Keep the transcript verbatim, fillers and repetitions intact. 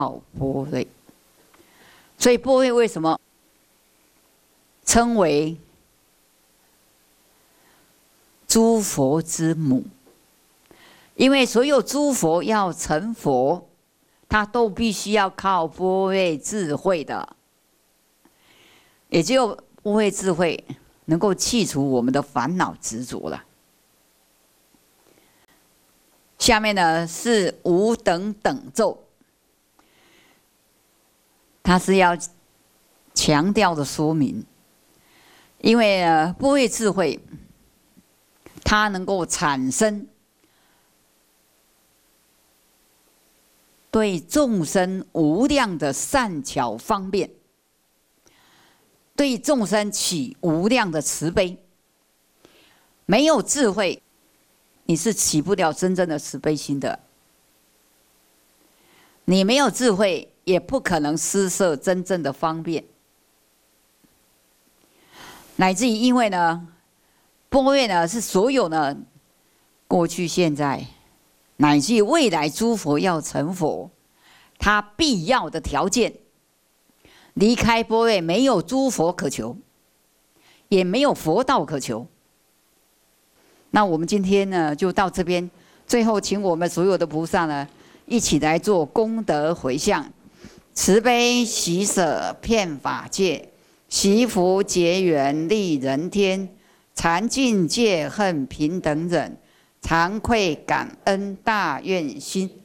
般若。所以般若为什么称为诸佛之母？因为所有诸佛要成佛，他都必须要靠般若智慧的，也只有般若智慧能够去除我们的烦恼执着了。下面呢是无等等咒，它是要强调的说明，因为呢般若智慧，它能够产生对众生无量的善巧方便，对众生起无量的慈悲。没有智慧，你是起不了真正的慈悲心的。你没有智慧，也不可能施设真正的方便。乃至于因为呢，般若呢是所有呢过去、现在乃至于未来诸佛要成佛，他必要的条件。离开般若，没有诸佛可求，也没有佛道可求。那我们今天呢，就到这边。最后，请我们所有的菩萨呢，一起来做功德回向，慈悲喜舍遍法界，惜福结缘利人天，禅尽戒恨平等忍，惭愧感恩大愿心。